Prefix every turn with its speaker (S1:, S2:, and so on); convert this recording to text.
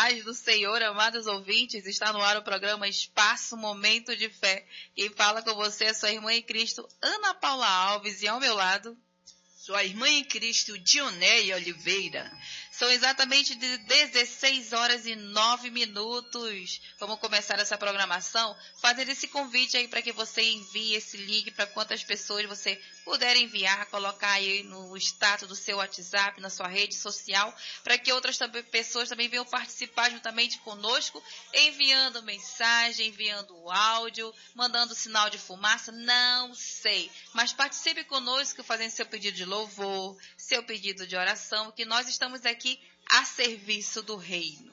S1: paz do Senhor, amados ouvintes. Está no ar o programa Espaço Momento de Fé. Quem fala com você é sua irmã em Cristo, Ana Paula Alves, e ao meu lado,
S2: sua irmã em Cristo, Dionéia Oliveira.
S1: São exatamente 16 horas e 9 minutos. Vamos começar essa programação fazendo esse convite aí para que você envie esse link para quantas pessoas você puder enviar, colocar aí no status do seu WhatsApp, na sua rede social, para que outras pessoas também venham participar juntamente conosco, enviando mensagem, enviando áudio, mandando sinal de fumaça, não sei. Mas participe conosco fazendo seu pedido de louvor, seu pedido de oração, que nós estamos aqui a serviço do reino.